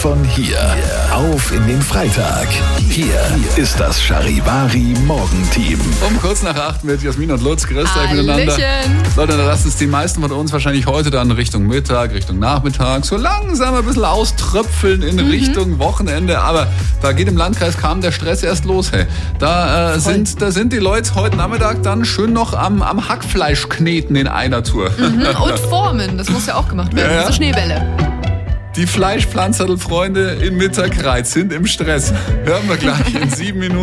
von hier. Auf in den Freitag. Hier ist das Charivari Morgenteam. Um kurz nach 8 mit Jasmin und Lutz. Grüßt euch miteinander. Leute, da lassen es die meisten von uns wahrscheinlich heute dann Richtung Mittag, Richtung Nachmittag so langsam ein bisschen auströpfeln in Richtung Wochenende. Aber da geht im Landkreis Cham der Stress erst los. Hey. Da sind die Leute heute Nachmittag dann schön noch am Hackfleisch kneten in einer Tour. Und formen, das muss ja auch gemacht werden. Ja. So Schneebälle. Die Fleischpflanzerl-Freunde in Mitterkreuz sind im Stress. Hören wir gleich in 7 Minuten.